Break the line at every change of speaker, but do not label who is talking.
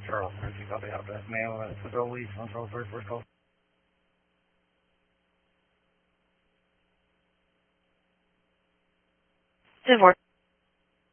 Charles, you copy out that mail, Control East, Control first call.
Divorce.